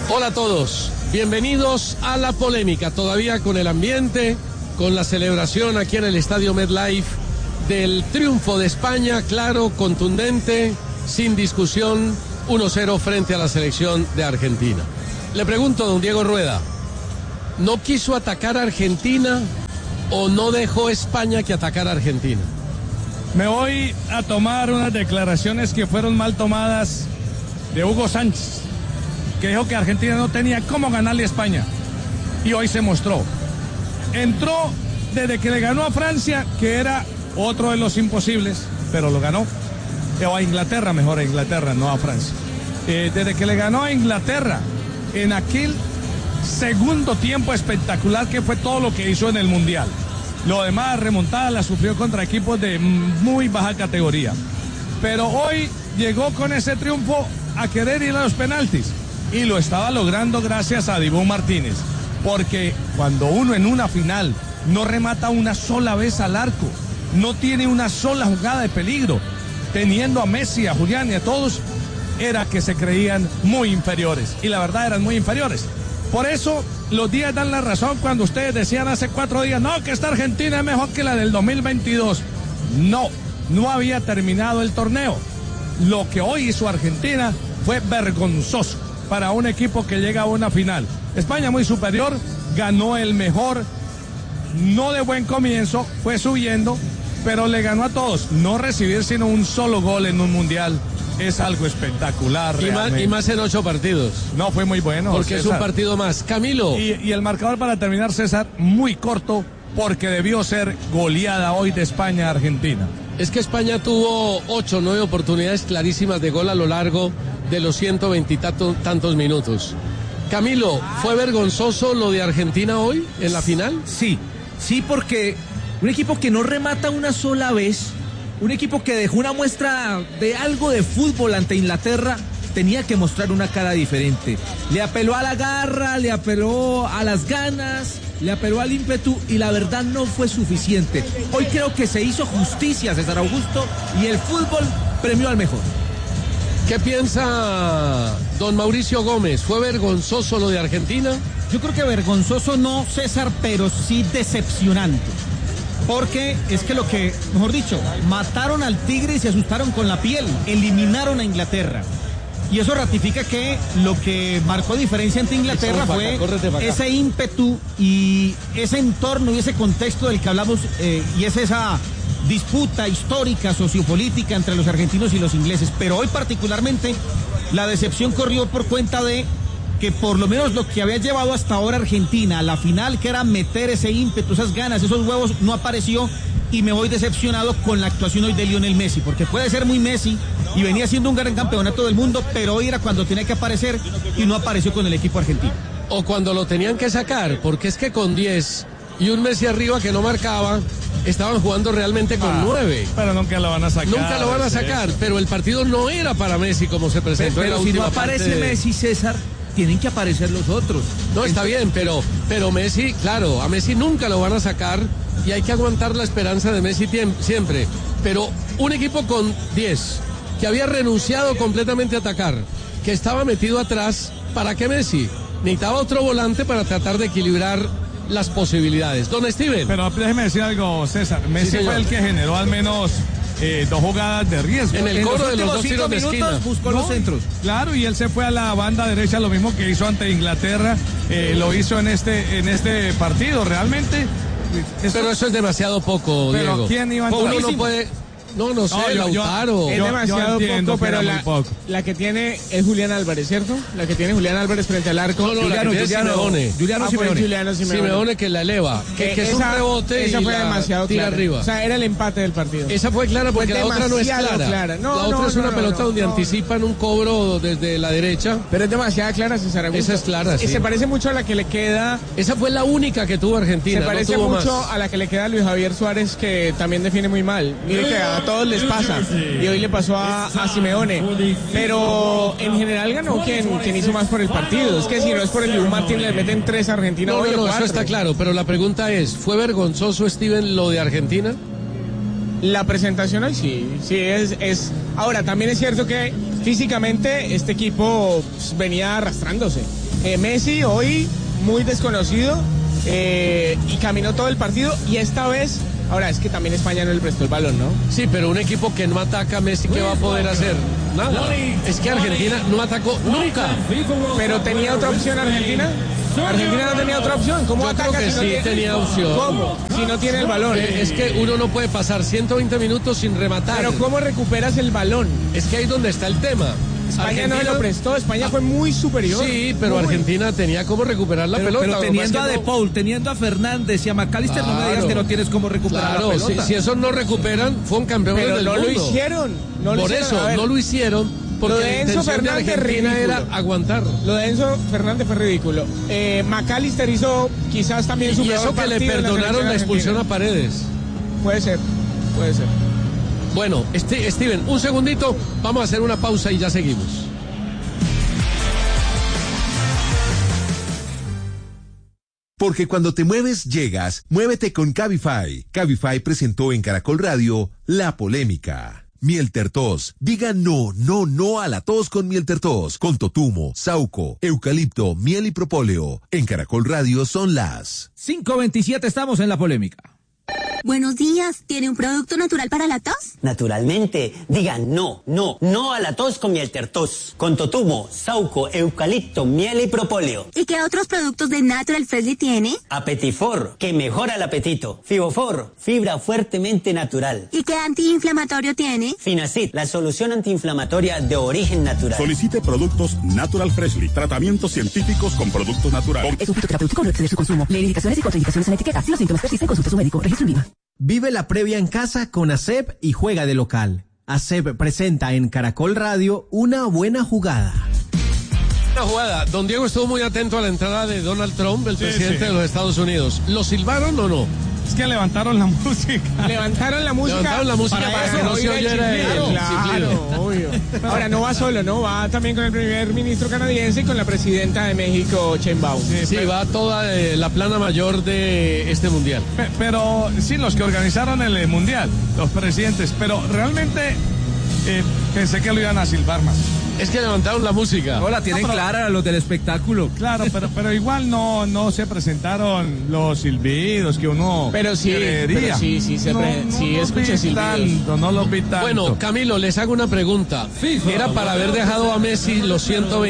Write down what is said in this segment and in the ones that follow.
Hola a todos, bienvenidos a La Polémica, todavía con el ambiente, con la celebración aquí en el Estadio MetLife del triunfo de España, claro, contundente, sin discusión, 1-0 frente a la selección de Argentina. Le pregunto a don Diego Rueda, ¿no quiso atacar a Argentina o no dejó España que atacara a Argentina? Me voy a tomar unas declaraciones que fueron mal tomadas de Hugo Sánchez, que dijo que Argentina no tenía cómo ganarle a España, y hoy se mostró. Entró desde que le ganó a Francia, que era otro de los imposibles, pero lo ganó. O a Inglaterra, mejor a Inglaterra, no a Francia. Desde que le ganó a Inglaterra, en aquel segundo tiempo espectacular que fue todo lo que hizo en el Mundial. Lo demás, remontada, la sufrió contra equipos de muy baja categoría. Pero hoy llegó con ese triunfo a querer ir a los penaltis. Y lo estaba logrando gracias a Dibu Martínez. Porque cuando uno en una final no remata una sola vez al arco, no tiene una sola jugada de peligro, teniendo a Messi, a Julián y a todos, era que se creían muy inferiores. Y la verdad eran muy inferiores. Por eso los días dan la razón cuando ustedes decían hace 4 días, no, que esta Argentina es mejor que la del 2022. No había terminado el torneo. Lo que hoy hizo Argentina fue vergonzoso para un equipo que llega a una final. España muy superior, ganó el mejor, no de buen comienzo, fue subiendo, pero le ganó a todos. No recibir sino un solo gol en un mundial es algo espectacular. Y más en 8 partidos. No, fue muy bueno, porque César, es un partido más. Camilo. Y el marcador para terminar, César, muy corto, porque debió ser goleada hoy de España a Argentina. Es que España tuvo 8 o 9 oportunidades clarísimas de gol a lo largo de los 120 y tantos minutos. Camilo, ¿fue vergonzoso lo de Argentina hoy en la final? Sí, porque un equipo que no remata una sola vez, un equipo que dejó una muestra de algo de fútbol ante Inglaterra, tenía que mostrar una cara diferente. Le apeló a la garra, le apeló a las ganas, le apeló al ímpetu y la verdad no fue suficiente. Hoy creo que se hizo justicia, César Augusto, y el fútbol premió al mejor. ¿Qué piensa don Mauricio Gómez? ¿Fue vergonzoso lo de Argentina? Yo creo que vergonzoso no, César, pero sí decepcionante. Porque es que mejor dicho, mataron al tigre y se asustaron con la piel, eliminaron a Inglaterra. Y eso ratifica que lo que marcó diferencia ante Inglaterra fue ese ímpetu y ese entorno y ese contexto del que hablamos, y es esa disputa histórica, sociopolítica entre los argentinos y los ingleses. Pero hoy particularmente la decepción corrió por cuenta de que por lo menos lo que había llevado hasta ahora Argentina a la final, que era meter ese ímpetu, esas ganas, esos huevos, no apareció. Y me voy decepcionado con la actuación hoy de Lionel Messi, porque puede ser muy Messi y venía siendo un gran campeonato del mundo, pero hoy era cuando tenía que aparecer y no apareció con el equipo argentino. O cuando lo tenían que sacar, porque es que con 10 y un Messi arriba que no marcaba, estaban jugando realmente con 9. Pero nunca lo van a sacar. Nunca lo van a sacar, pero el partido no era para Messi como se presentó en la si última no aparece parte Messi, César, tienen que aparecer los otros. No, está bien, pero Messi, claro, a Messi nunca lo van a sacar y hay que aguantar la esperanza de Messi siempre. Pero un equipo con 10, que había renunciado completamente a atacar, que estaba metido atrás, ¿para qué Messi? Necesitaba otro volante para tratar de equilibrar las posibilidades. Don Steven. Pero déjeme decir algo, César. Messi fue el que generó al menos 2 jugadas de riesgo. En el coro de los 2 tiros de esquina. Buscó los centros. Claro, y él se fue a la banda derecha, lo mismo que hizo ante Inglaterra, lo hizo en este partido. Realmente. Pero eso es demasiado poco, pero Diego. ¿Quién iba a Uno no puede. No sé, Lautaro. Es demasiado poco, pero poco. La que tiene es Julián Álvarez, ¿cierto? La que tiene Julián Álvarez frente al arco. No, la que tiene Simeone. Simeone que la eleva. Que es un rebote esa y fue demasiado tira clara. arriba. O sea, era el empate del partido. Esa fue clara porque la otra no es clara. La otra es una pelota donde anticipan un cobro desde la derecha. Pero es demasiado clara, César Augusto. Esa es clara, sí. Se parece mucho a la que le queda. Esa fue la única que tuvo Argentina. Se parece no tuvo mucho más. a la que le queda a Luis Javier Suárez, que también define muy mal. Mire que a todos les pasa. Y hoy le pasó a Simeone. Pero en general ganó quien hizo más por el partido. Es que si no es por el Dibu Martínez, le meten 3 a Argentina. No, eso está claro. Pero la pregunta es, ¿fue vergonzoso, Steven, lo de Argentina? La presentación hoy sí es. Ahora, también es cierto que físicamente este equipo venía arrastrándose. Messi hoy muy desconocido y caminó todo el partido y esta vez, ahora es que también España no le prestó el balón, ¿no? Sí, pero un equipo que no ataca a Messi, ¿qué va a poder hacer? Nada. Es que Argentina no atacó nunca. Pero tenía otra opción Argentina. Argentina no tenía otra opción. ¿Cómo Yo ataca creo que si no sí tiene... tenía opción. ¿Cómo? Si no tiene el balón. Es que uno no puede pasar 120 minutos sin rematar. Pero ¿cómo recuperas el balón? Es que ahí es donde está el tema. España no se lo prestó, España fue muy superior. Sí, pero Argentina tenía cómo recuperar la pelota. Pero teniendo a De no... Paul, teniendo a Fernández y a McAllister, no me digas que no tienes cómo recuperar la pelota. Si esos no recuperan, fueron campeones pero del no mundo. lo hicieron. Por eso, no lo hicieron, porque la intención de Argentina era aguantar. Lo de Enzo Fernández fue ridículo. McAllister hizo quizás también su y eso que le perdonaron la expulsión a Paredes. Puede ser. Bueno, Steven, un segundito, vamos a hacer una pausa y ya seguimos. Porque cuando te mueves, llegas. Muévete con Cabify. Cabify presentó en Caracol Radio La Polémica. Miel Tertos. Diga no a la tos con Miel Tertos. Con totumo, sauco, eucalipto, miel y propóleo. En Caracol Radio son las 5:27, estamos en La Polémica. Buenos días, ¿tiene un producto natural para la tos? Naturalmente, digan no a la tos con Miel Tertos, con totumo, sauco, eucalipto, miel y propóleo. ¿Y qué otros productos de Natural Freshly tiene? Apetifor, que mejora el apetito. Fibofor, fibra fuertemente natural. ¿Y qué antiinflamatorio tiene? Finacid, la solución antiinflamatoria de origen natural. Solicite productos Natural Freshly, tratamientos científicos con productos naturales. Es un fitoterapéutico, no excede su consumo. Lee indicaciones y contraindicaciones en etiqueta. Si los síntomas persisten, consulte a su médico. Registro en viva. Vive la previa en casa con ASEP y juega de local. ASEP presenta en Caracol Radio Una Buena Jugada. Una jugada. Don Diego estuvo muy atento a la entrada de Donald Trump, el presidente de los Estados Unidos. ¿Lo silbaron o no? Es que levantaron la música. Levantaron la música para que no se oyera el Claro, obvio. Ahora no va solo, ¿no? Va también con el primer ministro canadiense y con la presidenta de México, Sheinbaum. Sí, va toda la plana mayor de este mundial. Pero sí, los que organizaron el mundial, los presidentes, pero realmente pensé que lo iban a silbar más. Es que levantaron la música. No, la tienen clara los del espectáculo. Claro, pero igual no se presentaron los silbidos que uno querería. Sí, escuché silbidos. No los vi tanto. Bueno, Camilo, les hago una pregunta. ¿Era para haber dejado a Messi los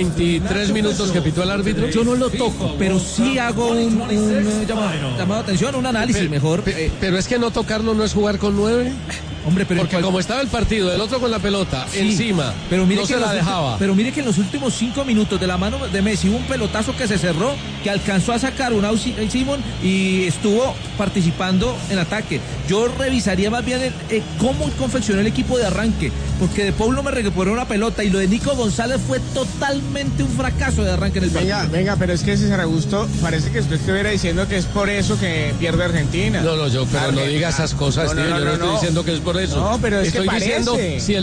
123 minutos que pitó el árbitro? Yo no lo toco, pero sí hago un llamado de atención, un análisis mejor. Pero es que no tocarlo no es jugar con 9. Hombre, pero porque como estaba el partido, el otro con la pelota encima, pero mire no que se la dejaba. Pero mire que en los últimos 5 minutos de la mano de Messi hubo un pelotazo que se cerró, que alcanzó a sacar un Simón y estuvo participando en ataque. Yo revisaría más bien cómo confeccionó el equipo de arranque, porque De Paul no me recuperó una pelota y lo de Nico González fue totalmente un fracaso de arranque en el partido. Venga, pero es que César Augusto parece que usted estuviera diciendo que es por eso que pierde Argentina. No, no diga esas cosas, Steven. Yo no estoy diciendo que es por eso. No, pero es estoy que parece. Diciendo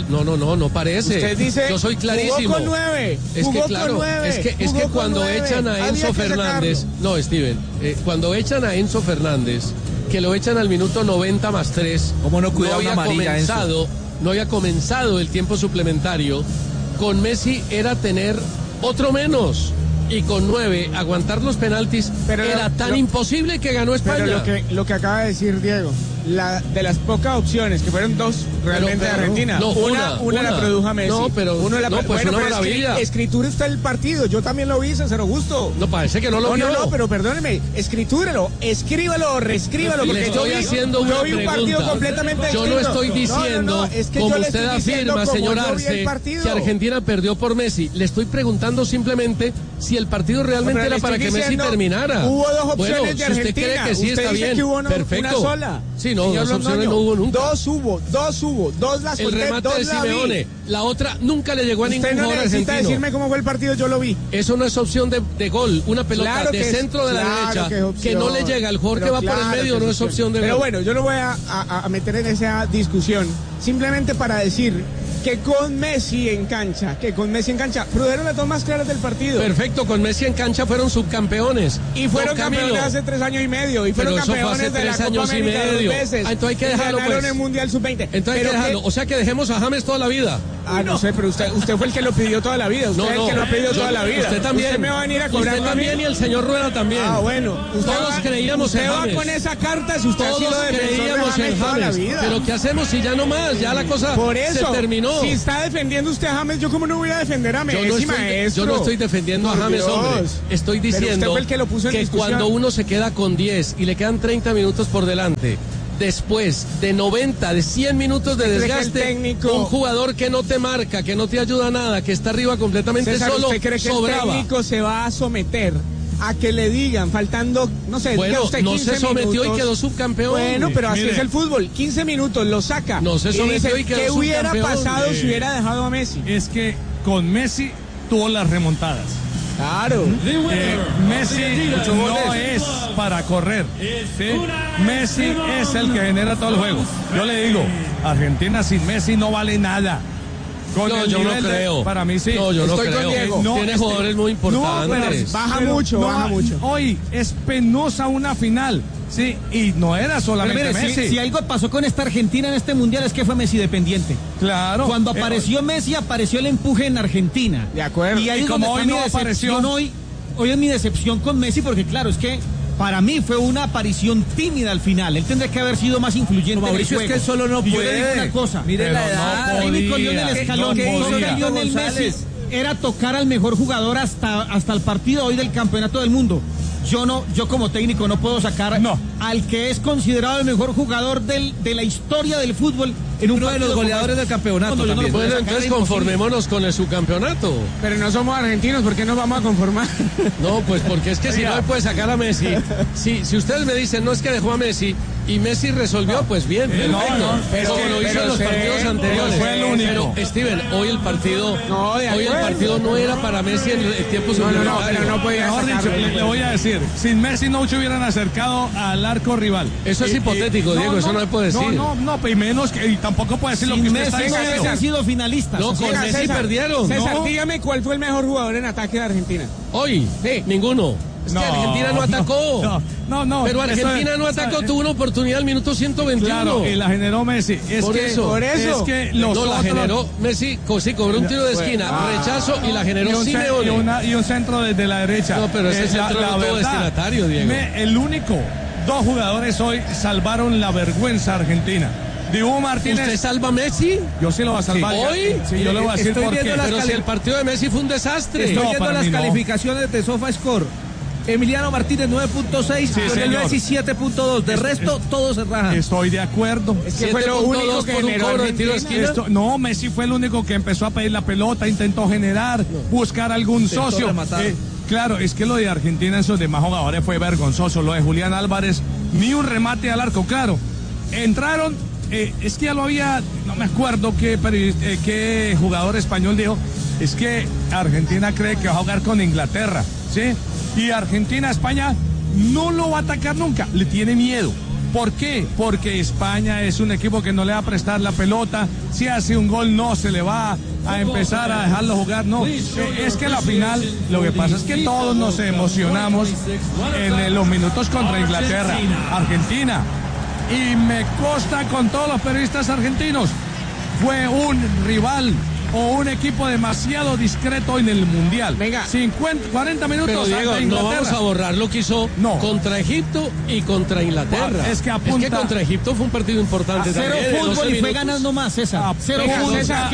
no parece. Usted dice, yo soy clarísimo. Jugó con 9. Es que claro, es que cuando echan a Enzo Fernández, Steven, cuando echan a Enzo Fernández, que lo echan al minuto 90 más 3, ¿cómo no cuidaba una amarilla, Enzo? No había comenzado el tiempo suplementario. Con Messi era tener otro menos. Y con 9, aguantar los penaltis era tan imposible que ganó España. Pero lo que acaba de decir Diego, de las pocas opciones, que fueron 2 realmente de Argentina, una la produjo Messi. No, pero pues una maravilla. Escritura está el partido, yo también lo vi, César Augusto. No, parece que no lo vio. No, pero perdóneme, escritúrelo, escríbalo, reescríbalo. Le estoy haciendo una vi un partido completamente distinto. Yo no estoy diciendo, como usted afirma, señor Arce, que Argentina perdió por Messi. Le estoy preguntando simplemente si el partido realmente era para que Messi terminara. Hubo 2 opciones de Argentina. Si usted cree que sí, está bien. Que hubo perfecto. Una sola. Sí, no, 2 opciones no hubo nunca. 2 hubo, 2 las conté, el remate de Simeone, la otra nunca le llegó a ningún jugador argentino. Usted no necesita decirme cómo fue el partido, yo lo vi. Eso no es opción de gol, una pelota de centro de la derecha que no le llega al jugador que va por el medio, no es opción de gol. Pero bueno, yo lo voy a meter en esa discusión, simplemente para decir que con Messi en cancha, fueron las 2 más claras del partido. Perfecto, con Messi en cancha fueron subcampeones. Y fueron campeones hace 3 años y medio. Y fueron campeones de la Copa América 2 veces. Entonces hay que dejarlo, ganaron el Mundial Sub-20. Entonces hay que dejarlo. O sea que dejemos a James toda la vida. no sé, pero usted fue el que lo pidió toda la vida. Usted es el que lo ha pedido toda la vida. Usted también. Usted me va a venir a cobrar. Usted también y el señor Rueda también. Bueno. Todos creíamos en James. Usted va con esa carta si usted Todos creíamos en James. Pero ¿qué hacemos si ya no más? Ya la cosa se terminó. Si está defendiendo usted a James, ¿yo cómo no voy a defender a Messi, maestro? Yo no estoy defendiendo a James, hombre. Estoy diciendo que cuando uno se queda con 10 y le quedan 30 minutos por delante, después de 90, de 100 minutos de desgaste, un jugador que no te marca, que no te ayuda a nada, que está arriba completamente César, solo, ¿usted cree que sobraba. el técnico se va a someter a que le digan, faltando, no sé, bueno, usted 15 no se sometió minutos, y quedó subcampeón? Bueno, pero así es el fútbol, 15 minutos, lo saca. No se sometió y quedó ¿qué subcampeón? hubiera pasado si hubiera dejado a Messi? Es que con Messi tuvo las remontadas. Claro. Messi no es para correr. ¿Sí? Messi es el que genera todo el juego. Yo le digo, Argentina sin Messi no vale nada. No, yo no creo. Para mí sí. No, yo no creo. Diego. Tiene jugadores muy importantes. Baja mucho. Hoy es penosa una final. Sí, y no era solamente pero mire, Messi. Si algo pasó con esta Argentina en este mundial es que fue Messi dependiente. Claro. Cuando apareció Messi, apareció el empuje en Argentina. De acuerdo. Y ahí y como hoy no apareció. Hoy es mi decepción con Messi porque claro, es que para mí fue una aparición tímida al final. Él tendría que haber sido más influyente. No, Mauricio, en el juego. es que él solo no y puede. Yo le digo una cosa. Mire la edad. Ahí con Lionel Escalón. ¿Qué hizo Lionel Messi era tocar al mejor jugador hasta el partido hoy del campeonato del mundo. Yo como técnico no puedo sacar al que es considerado el mejor jugador de la historia del fútbol en uno de los goleadores del campeonato. Bueno, entonces conformémonos con el subcampeonato. Pero no somos argentinos, ¿por qué nos vamos a conformar? No, pues porque es que si no me puede sacar a Messi. Si ustedes me dicen, no es que dejó a Messi y Messi resolvió, pues bien, perfecto. Pero como lo hizo en los partidos anteriores. Fue el único. Pero, Steven, hoy el partido no era para Messi en el tiempo suplementario. Pero no podía sacarlo. Le voy a decir, sin Messi no se hubieran acercado al arco rival. Eso es hipotético, Diego, eso no me puede decir. No, y menos que, y tampoco puede decir lo que usted está diciendo. No hubiesen sido finalistas. No, con Messi perdieron. César, dígame cuál fue el mejor jugador en ataque de Argentina. Hoy, ninguno. Es que Argentina no atacó. No. Pero Argentina no atacó, tuvo una oportunidad al minuto 121. Claro, y la generó Messi. Por eso. Es que la generó Messi, sí, cobró un tiro de esquina, rechazo y la generó Simeone. Y un centro desde la derecha. No, pero ese centro no tuvo destinatario, Diego. El único, dos jugadores hoy salvaron la vergüenza argentina. Dibu Martínez. ¿Usted salva a Messi? Yo sí lo voy a salvar. ¿Hoy? Sí, yo le voy a decir por qué. Pero si el partido de Messi fue un desastre. Estoy viendo las calificaciones de SofaScore. Emiliano Martínez 9.6, Lionel Messi 7.2. De resto, todos se rajan. Estoy de acuerdo. Es que fue lo único que generó Argentina. No, Messi fue el único que empezó a pedir la pelota, intentó generar, buscar algún socio. Claro, es que lo de Argentina en sus demás jugadores fue vergonzoso. Lo de Julián Álvarez, ni un remate al arco. Claro, entraron, es que ya lo había, no me acuerdo qué jugador español dijo, es que Argentina cree que va a jugar con Inglaterra, ¿sí? Y Argentina, España no lo va a atacar nunca, le tiene miedo. ¿Por qué? Porque España es un equipo que no le va a prestar la pelota, si hace un gol no se le va a empezar a dejarlo jugar, no. Es que la final, lo que pasa es que todos nos emocionamos en los minutos contra Inglaterra, Argentina. Y me consta con todos los periodistas argentinos, fue un rival o un equipo demasiado discreto en el Mundial. Venga. 40 minutos. Pero Diego, no vamos a borrar lo que hizo contra Egipto y contra Inglaterra. Es que contra Egipto fue un partido importante también. Cero fútbol y fue ganando más, César. Cero fútbol. En 12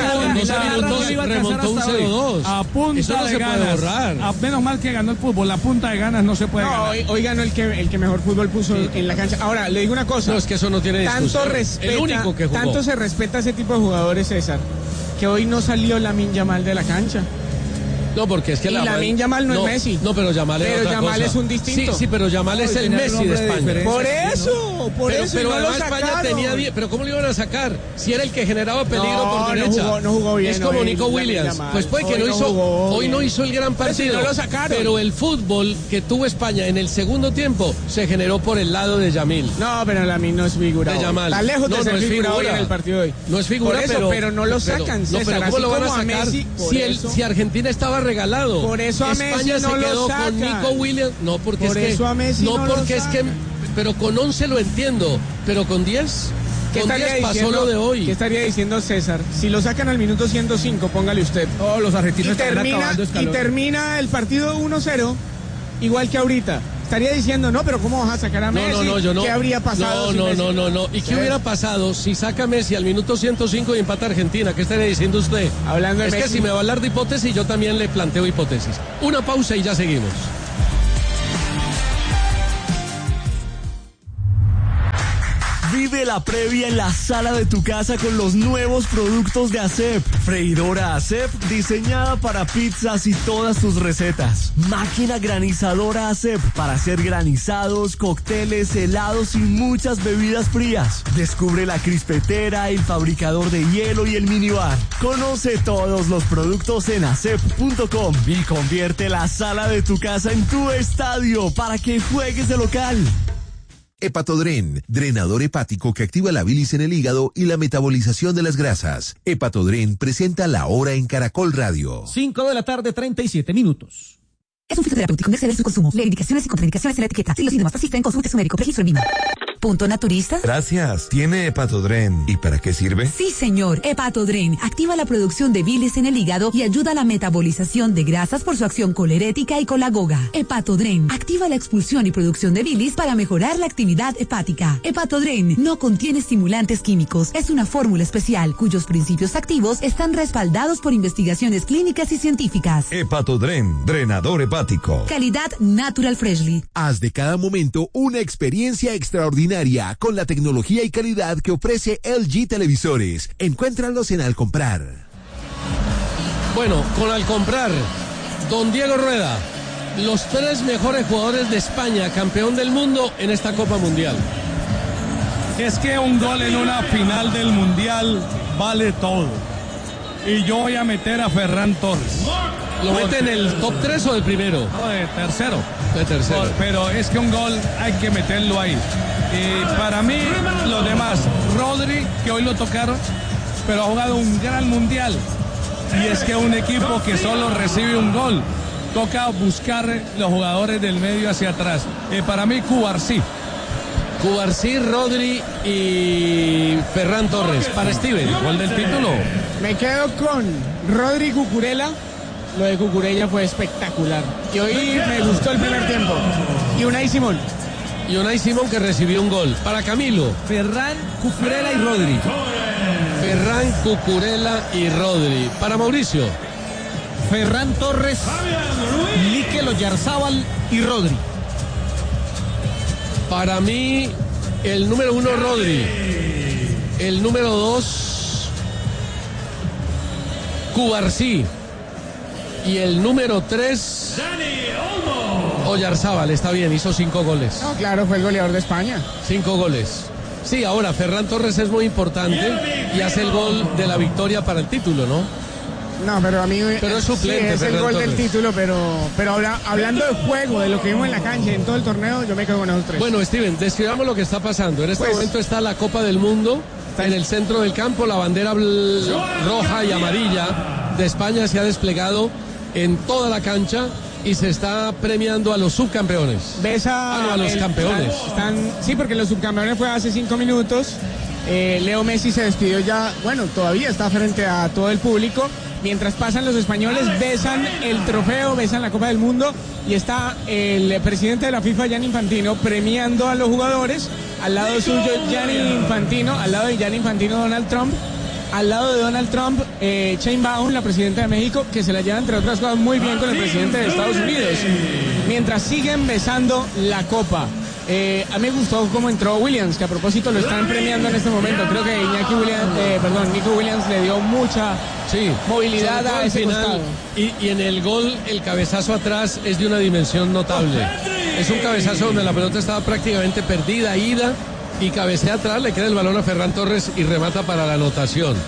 minutos remontó un 0-2. A punta Eso no de se ganas. puede borrar. Menos mal que ganó el fútbol. La punta de ganas no se puede ganar. Hoy ganó el que mejor fútbol puso en la cancha. Ahora, le digo una cosa. No, es que eso no tiene discusión. El único que jugó. Tanto se respeta ese tipo de jugadores, César, que hoy no salió Lamine Yamal de la cancha. No, porque es que Lamine Yamal no es Messi. No, pero Yamal es otra Yamal cosa. es un distinto. Sí, pero Yamal es el Messi de España. Por eso. Pero no además España tenía 10. Pero ¿cómo lo iban a sacar? Si era el que generaba peligro por derecha. No jugó bien. Es como Nico Williams. Pues puede que hoy no hizo el gran partido. No lo sacaron. Pero el fútbol que tuvo España en el segundo tiempo se generó por el lado de Yamil. No, pero Lamine no es figura. De Yamal. Está lejos de ser figura hoy en el partido de hoy. No es figura, pero no lo sacan. No, pero ¿cómo lo van a sacar si Argentina estaba regalado? Por eso a Messi España no se quedó lo sacan. con Nico Williams. No, porque por es eso que a Messi no porque es que pero con 11 lo entiendo, pero con 10 ¿Qué estaría diciendo lo de hoy? ¿Qué estaría diciendo César? Si lo sacan al minuto 105, póngale usted. Oh, los argentinos están acabando Y escalón. termina el partido 1-0, igual que ahorita. Estaría diciendo, no, pero ¿cómo vas a sacar a Messi? Yo no. ¿Qué habría pasado? No. ¿Y qué hubiera pasado si saca Messi al minuto 105 y empata Argentina? ¿Qué estaría diciendo usted? Hablando de Es Messi. que si me va a hablar de hipótesis, yo también le planteo hipótesis. Una pausa y ya seguimos. Vive la previa en la sala de tu casa con los nuevos productos de ASEP. Freidora ASEP diseñada para pizzas y todas tus recetas. Máquina granizadora ASEP para hacer granizados, cócteles, helados y muchas bebidas frías. Descubre la crispetera, el fabricador de hielo y el minibar. Conoce todos los productos en asep.com y convierte la sala de tu casa en tu estadio para que juegues de local. Hepatodren, drenador hepático que activa la bilis en el hígado y la metabolización de las grasas. Hepatodren presenta La Hora en Caracol Radio. 5:37 p.m. Es un fitoterapéutico. Debe su consumo. Lee indicaciones y contraindicaciones en la etiqueta. Si los síntomas persisten, consulte a su médico. Registro en línea. Punto naturista. Gracias. ¿Tiene Hepatodren? ¿Y para qué sirve? Sí, señor. Hepatodren activa la producción de bilis en el hígado y ayuda a la metabolización de grasas por su acción colerética y colagoga. Hepatodren activa la expulsión y producción de bilis para mejorar la actividad hepática. Hepatodren no contiene estimulantes químicos. Es una fórmula especial cuyos principios activos están respaldados por investigaciones clínicas y científicas. Hepatodren, drenador hepático. Calidad Natural Freshly. Haz de cada momento una experiencia extraordinaria con la tecnología y calidad que ofrece LG Televisores. Encuéntralos en Al Comprar. Bueno, con Al Comprar, don Diego Rueda, los 3 mejores jugadores de España, campeón del mundo en esta Copa Mundial. Es que un gol en una final del Mundial vale todo. Y yo voy a meter a Ferran Torres. ¿Lo mete en el top 3 o el primero? No, de tercero. De tercero. Pero es que un gol hay que meterlo ahí. Y para mí, los demás, Rodri, que hoy lo tocaron, pero ha jugado un gran mundial. Y es que un equipo que solo recibe un gol, toca buscar los jugadores del medio hacia atrás. Para mí, Cubarsí, Rodri y Ferran Torres. Para Steven, ¿cuál del título? Me quedo con Rodri Cucurella. Lo de Cucurella fue espectacular. Y hoy me gustó el primer tiempo. Y Unai Simón. Que recibió un gol. Para Camilo. Ferran, Cucurella y Rodri. Ferran, Cucurella y Rodri. Para Mauricio. Ferran Torres, Mikel Oyarzábal y Rodri. Para mí, el número 1, Rodri. El número 2, Cubarsí. Y el número 3, Oyarzábal. Está bien, hizo 5 goles. No, claro, fue el goleador de España. 5 goles. Sí, ahora Ferran Torres es muy importante y hace el gol de la victoria para el título, ¿no? No, pero a mí... Pero es suplente, sí, es el Ferran gol Torres. del título, pero hablando de juego, de lo que vimos en la cancha, en todo el torneo, yo me quedo con esos 3. Bueno, Steven, describamos lo que está pasando. En este Pues, momento está la Copa del Mundo en el centro del campo. La bandera roja y amarilla de España se ha desplegado en toda la cancha y se está premiando a los subcampeones. ¿Ves a los campeones? Sí, porque los subcampeones fue hace 5 minutos. Leo Messi se despidió ya, bueno, todavía está frente a todo el público. Mientras pasan los españoles, besan el trofeo, besan la Copa del Mundo y está el presidente de la FIFA, Gianni Infantino, premiando a los jugadores. Al lado suyo, Gianni Infantino, al lado de Gianni Infantino, Donald Trump. Al lado de Donald Trump, Sheinbaum, la presidenta de México, que se la lleva, entre otras cosas, muy bien con el presidente de Estados Unidos. Mientras siguen besando la copa. A mí me gustó cómo entró Williams, que a propósito lo están premiando en este momento. Creo que Nico Williams le dio mucha movilidad a ese costado. Y en el gol, el cabezazo atrás es de una dimensión notable. Es un cabezazo donde la pelota estaba prácticamente perdida, ida, y cabecea atrás, le queda el balón a Ferran Torres y remata para la anotación.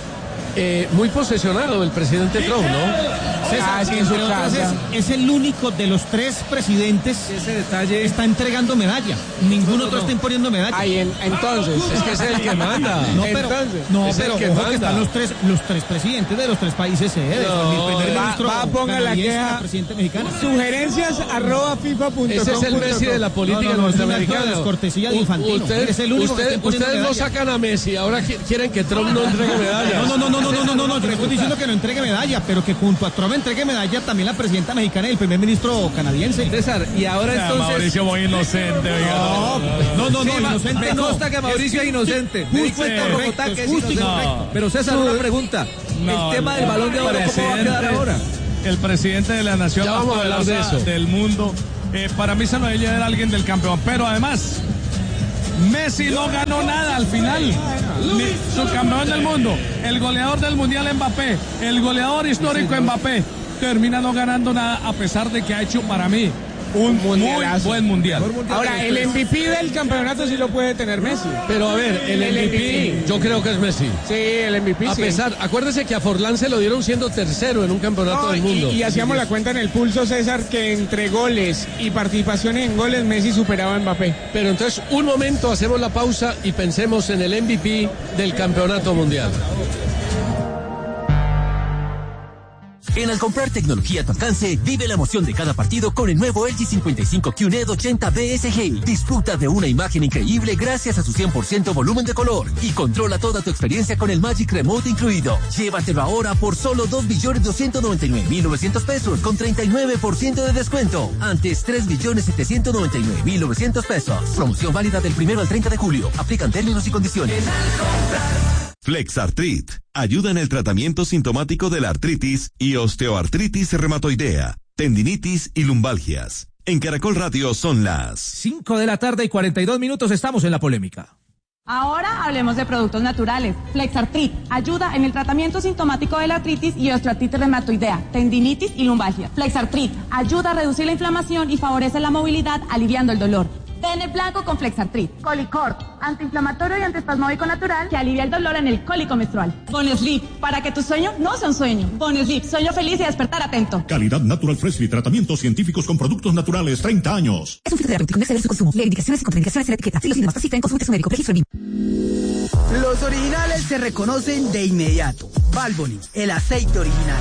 muy posesionado el presidente Trump, ¿no? César, sí, en su entre otras, casa. es el único de los 3 presidentes Ese detalle está entregando medalla. Ningún otro no. está imponiendo medalla. Ahí entonces. Es que es el que manda. No, pero, Entonces, no, es pero el que ojo manda. que están los tres presidentes de los 3 países sedes. No, el primer va- ministro va, ponga la canadiense, queja. la presidente mexicana. Sugerencias@fifa.com. Ese es el Messi de la política No, es un acto de norteamericana. descortesía de Infantino. Es el único que está imponiendo ustedes no medalla. sacan a Messi, ahora quieren que Trump no entregue medallas. No, yo no estoy diciendo que no entregue medalla, pero que junto a Trump entregue medalla también la presidenta mexicana y el primer ministro canadiense. César, y ahora entonces... Mauricio muy inocente, oiga. No, Sí, inocente me no. consta que Mauricio es inocente. Me di cuenta en Bogotá que es justo y inocente. correcto. Pero César, una pregunta. No, El tema del Balón de Oro, ¿cómo va a quedar ahora? El presidente de la nación Ya más vamos a hablar de poderosa eso. del mundo. Para mí se lo debería dar alguien del campeón. Pero además, Messi no ganó nada al final. Ni subcampeón del mundo, el goleador del mundial Mbappé, el goleador histórico Mbappé, termina no ganando nada a pesar de que ha hecho para mí un muy buen mundial. Ahora, el MVP del campeonato sí lo puede tener Messi. Pero a ver, el MVP, yo creo que es Messi. Sí, el MVP A sí. pesar, acuérdese que a Forlán se lo dieron siendo tercero en un campeonato No, del mundo. y hacíamos la cuenta en el pulso, César, que entre goles y participaciones en goles Messi superaba a Mbappé. Pero entonces, un momento, hacemos la pausa y pensemos en el MVP del campeonato mundial. En al comprar tecnología a tu alcance, vive la emoción de cada partido con el nuevo LG 55 QNED 80 BSG. Disfruta de una imagen increíble gracias a su 100% volumen de color y controla toda tu experiencia con el Magic Remote incluido. Llévatelo ahora por solo 2.299.900 pesos con 39% de descuento. Antes 3.799.900 pesos. Promoción válida del 1 al 30 de julio. Aplican términos y condiciones. Flexartrit ayuda en el tratamiento sintomático de la artritis y osteoartritis reumatoidea, tendinitis y lumbalgias. En Caracol Radio son las 5 de la tarde y 42 minutos, estamos en la polémica. Ahora hablemos de productos naturales. Flexartrit ayuda en el tratamiento sintomático de la artritis y osteoartritis reumatoidea, tendinitis y lumbalgia. Flexartrit ayuda a reducir la inflamación y favorece la movilidad, aliviando el dolor. Pene blanco con Flexartrit. Colicort, antiinflamatorio y antiespasmódico natural que alivia el dolor en el cólico menstrual. Bonesleep, para que tu sueño no sea un sueño. Bonesleep, sueño feliz y despertar atento. Calidad Natural Freshly, tratamientos científicos con productos naturales, 30 años. Es un fitoterapéutico, no exceder su consumo. Lee indicaciones y contraindicaciones en la etiqueta. Si los síntomas persisten, consulte a su médico. Pregisol. Los originales se reconocen de inmediato. Valvoline, el aceite original.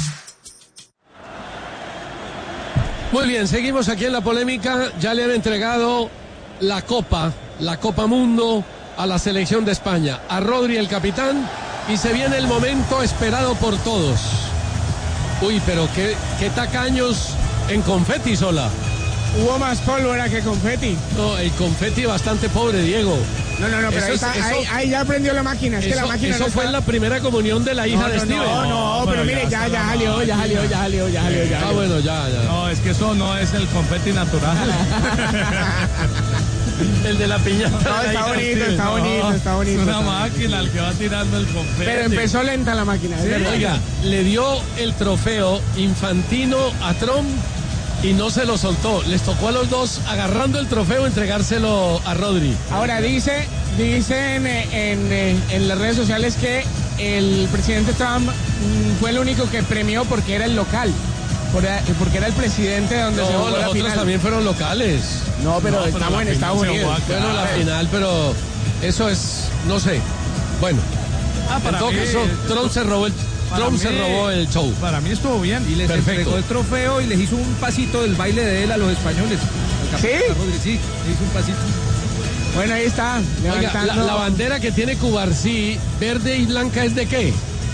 Muy bien, seguimos aquí en la polémica. Ya le han entregado la Copa Mundo a la selección de España, a Rodri el capitán, y se viene el momento esperado por todos. Uy, pero qué tacaños en confeti sola. Hubo más pólvora que confeti. No, el confeti bastante pobre, Diego. No, pero ahí ya prendió la máquina. Es que la máquina eso no fue está... en la primera comunión de la hija de Steven. No, pero mire, ya salió. Ah, bueno, ya. No, es que eso no es el confeti natural. El de la piñata. No, está bonito. Es una máquina el que va tirando el confeti. Pero empezó lenta la máquina. Sí. Oiga, le dio el trofeo Infantino a Trump y no se lo soltó. Les tocó a los dos, agarrando el trofeo, entregárselo a Rodri. Ahora dicen en las redes sociales que el presidente Trump fue el único que premió porque era el local. Porque era el presidente donde se jugó los la otros final. también fueron locales. No, pero estamos en Estados Unidos. Bueno, la final, pero eso es, no sé. Bueno, en todo caso, Trump se robó el show. Para mí estuvo bien. Y les Perfecto. entregó el trofeo y les hizo un pasito del baile de él a los españoles. ¿Sí? Rodri, sí, le hizo un pasito. Bueno, ahí está. Oiga, la bandera que tiene Cubarsí, verde y blanca, ¿es de qué?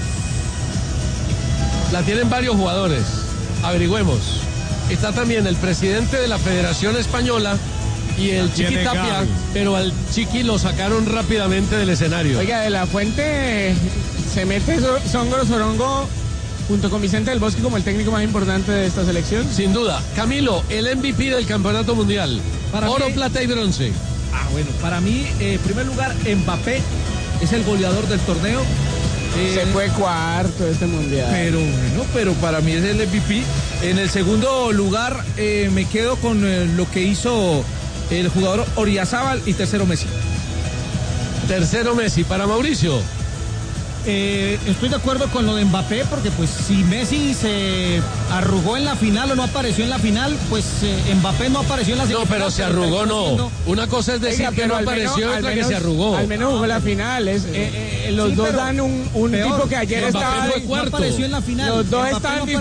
La tienen varios jugadores. Averigüemos. Está también el presidente de la Federación Española y el Chiqui Tapia, pero al Chiqui lo sacaron rápidamente del escenario. Oiga, de la Fuente se mete Songo Sorongo junto con Vicente del Bosque como el técnico más importante de esta selección. Sin duda. Camilo, el MVP del Campeonato Mundial. Oro, plata y bronce. Bueno, para mí, en primer lugar, Mbappé es el goleador del torneo. Se fue cuarto de este mundial. Pero para mí es el MVP. En el segundo lugar me quedo con lo que hizo el jugador Oriazábal y tercero Messi. Tercero Messi. Para Mauricio. Estoy de acuerdo con lo de Mbappé, porque pues si Messi se arrugó en la final o no apareció en la final, pues Mbappé no apareció en la final. No, pero se arrugó no. Una cosa es decir que no apareció, otra que se arrugó. Al menos jugó la final. Los dos dan un tipo que ayer estaba... No apareció en la final. Los dos estaban